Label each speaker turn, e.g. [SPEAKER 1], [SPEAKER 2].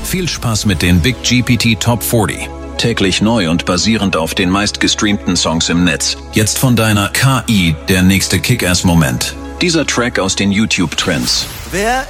[SPEAKER 1] Viel Spaß mit den Big GPT Top 40. Täglich neu und basierend auf den meistgestreamten Songs im Netz. Jetzt von deiner KI der nächste Kick-Ass-Moment. Dieser Track aus den YouTube-Trends.
[SPEAKER 2] Wer